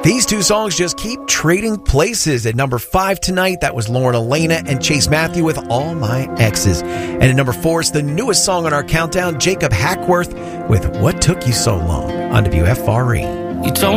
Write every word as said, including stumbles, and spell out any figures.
These two songs just keep trading places. At number five tonight, that was Lauren Elena and Chase Matthew with All My Exes. And at number four, it's the newest song on our countdown, Jacob Hackworth with What Took You So Long on W F R E. You told